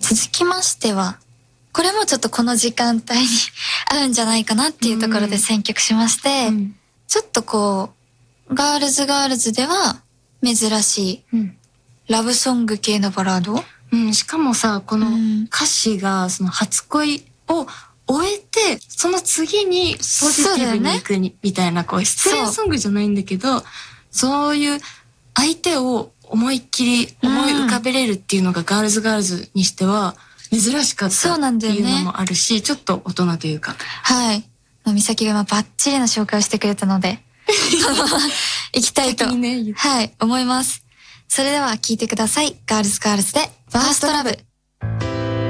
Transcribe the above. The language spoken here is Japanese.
続きましては、これもちょっとこの時間帯に合うんじゃないかなっていうところで選曲しまして、ちょっとこう、ガールズでは珍しい、ラブソング系のバラード、 しかもさ、この歌詞がその初恋を終えて、その次にポジティブに行くに、みたいな、こう失恋ソングじゃないんだけど、そういう相手を思いっきり思い浮かべれるっていうのがガールズにしては珍しかったっていうのもあるし、ちょっと大人というか。 はい。美咲が今バッチリな紹介をしてくれたので、行きたいと、はい、思います。それでは聴いてください。ガールズでファーストラブ。